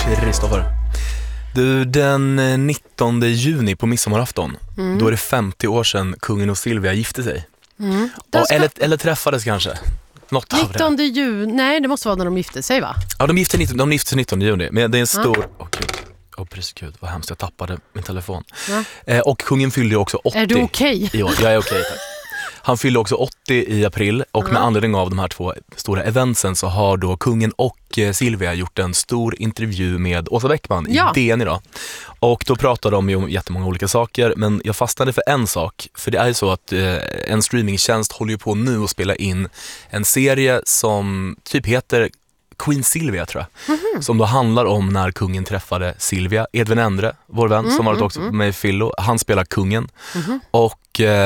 Kristoffer. Du, den 19 juni på midsommarafton, då är det 50 år sedan kungen och Silvia gifte sig. Eller träffades kanske. 19 juni, nej det måste vara när de gifte sig, va? Ja, de gifte sig 19 juni, men det är en stor... Gud, vad hemskt, jag tappade min telefon. Och kungen fyllde ju också 80. Är du okej? I år. Jag är okej, tack. Han fyllde också 80 i april och med anledning av de här två stora eventsen så har då kungen och Silvia gjort en stor intervju med Åsa Bäckman i DN idag. Och då pratade de ju om jättemånga olika saker, men jag fastnade för en sak. För det är ju så att en streamingtjänst håller ju på nu att spela in en serie som typ heter Queen Silvia, tror jag. Som då handlar om när kungen träffade Silvia. Edvin Endre, vår vän, som varit också med i Fillo. Han spelar kungen. Och...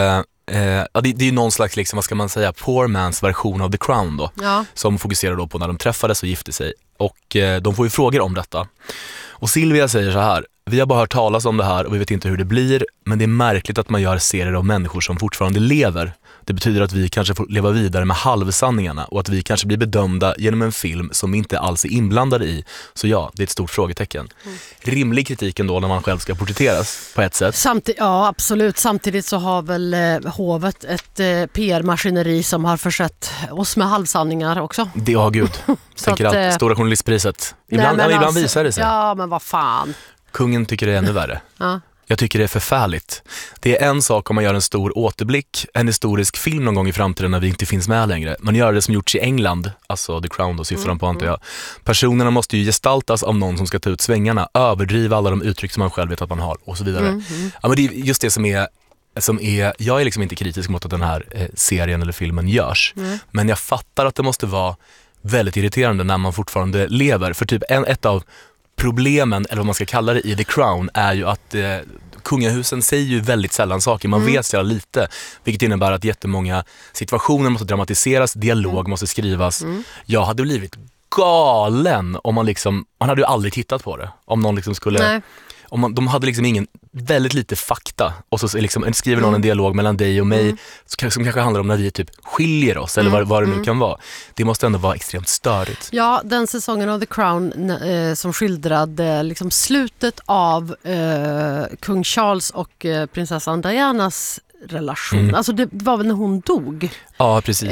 det är ju någon slags, liksom, vad ska man säga, poor man's version av The Crown då, som fokuserar då på när de träffades och gifte sig. Och de får ju frågor om detta. Och Silvia säger så här: vi har bara hört talas om det här och vi vet inte hur det blir, men det är märkligt att man gör serier av människor som fortfarande lever. Det betyder att vi kanske får leva vidare med halvsanningarna och att vi kanske blir bedömda genom en film som inte alls är inblandade i. Så ja, det är ett stort frågetecken. Rimlig kritik ändå när man själv ska porträtteras på ett sätt. Ja, absolut. Samtidigt så har väl hovet ett PR-maskineri som har försett oss med halvsanningar också. Det har Gud. Tänker att Stora journalistpriset. Ibland visar det sig. Ja, men vad fan. Kungen tycker det är ännu värre. Jag tycker det är förfärligt. Det är en sak om man gör en stor återblick, en historisk film någon gång i framtiden när vi inte finns med längre. Man gör det som gjorts i England, alltså The Crown då syftar de på, antar jag. Personerna måste ju gestaltas av någon som ska ta ut svängarna, överdriva alla de uttryck som man själv vet att man har och så vidare. Ja, men det är just det som är, jag är liksom inte kritisk mot att den här serien eller filmen görs. Men jag fattar att det måste vara väldigt irriterande när man fortfarande lever. För typ ett av problemen, eller vad man ska kalla det, i The Crown är ju att kungahusen säger ju väldigt sällan saker. Man vet så lite, vilket innebär att jättemånga situationer måste dramatiseras, dialog måste skrivas. Jag hade blivit galen om man hade ju aldrig tittat på det. Om någon liksom skulle... de hade liksom väldigt lite fakta och så liksom skriver någon en dialog mellan dig och mig som kanske handlar om när vi typ skiljer oss eller vad det nu kan vara. Det måste ändå vara extremt störigt. Ja, den säsongen av The Crown som skildrade liksom slutet av kung Charles och prinsessan Dianas relation. Alltså det var väl när hon dog. Ja, precis.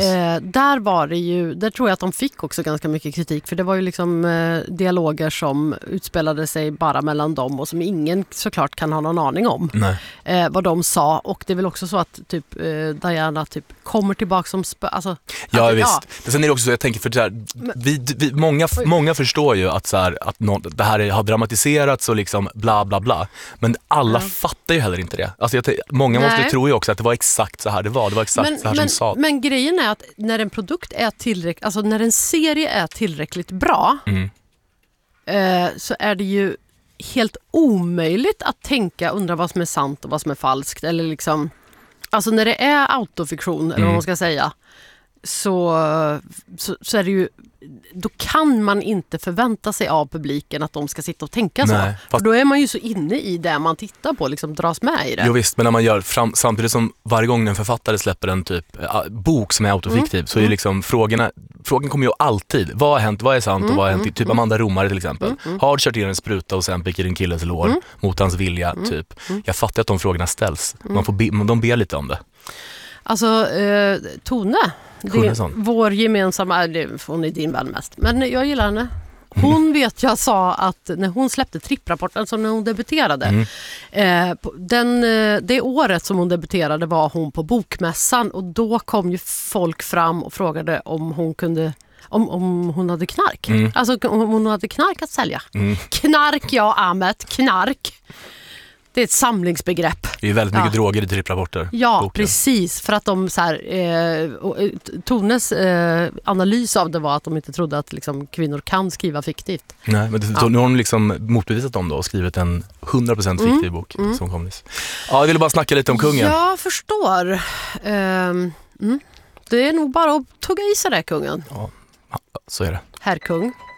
Där tror jag att de fick också ganska mycket kritik, för det var ju liksom dialoger som utspelade sig bara mellan dem och som ingen såklart kan ha någon aning om vad de sa. Och det är väl också så att typ Diana typ kommer tillbaka som visst. Men sen är det också så, jag tänker, för det här, många förstår ju att, så här, att det här har dramatiserats och liksom bla bla bla. Men alla fattar ju heller inte det. Alltså många måste tro ju också att det var exakt så här det var. Det var exakt så här som sa. Men grejen är att när en produkt är tillräckligt, alltså när en serie är tillräckligt bra så är det ju helt omöjligt att undra vad som är sant och vad som är falskt, eller liksom, alltså när det är autofiktion eller vad man ska säga, så är det ju, då kan man inte förvänta sig av publiken att de ska sitta och tänka så. För då är man ju så inne i det man tittar på, liksom dras med i det. Jo visst, men när man gör samtidigt som varje gång en författare släpper en typ bok som är autofiktiv, så är liksom frågan kommer ju alltid, vad har hänt, vad är sant och vad har hänt, typ Amanda Romare till exempel. Har du kört in en spruta och sen pickar en killes lår mot hans vilja, typ. Jag fattar att de frågorna ställs. De ber lite om det. Alltså, Tone, vår gemensamma, hon är din vän mest, men jag gillar henne. Hon vet, jag sa att när hon släppte tripprapporten, som när hon debuterade, det året som hon debuterade var hon på bokmässan, och då kom ju folk fram och frågade om hon kunde, om hon hade knark. Alltså om hon hade knark att sälja. Knark, ja, Ahmet, knark. Det är ett samlingsbegrepp. Det är väldigt mycket droger i tripprapporter. Ja, boken. Precis. För att de så här, Tones analys av det var att de inte trodde att liksom, kvinnor kan skriva fiktivt. Nej, men nu har de liksom motbevisat dem då och skrivit en 100% fiktiv bok som kom nyss. Ja, jag ville bara snacka lite om kungen. Jag förstår. Det är nog bara att tugga i sig det, kungen. Ja, så är det. Herr kung.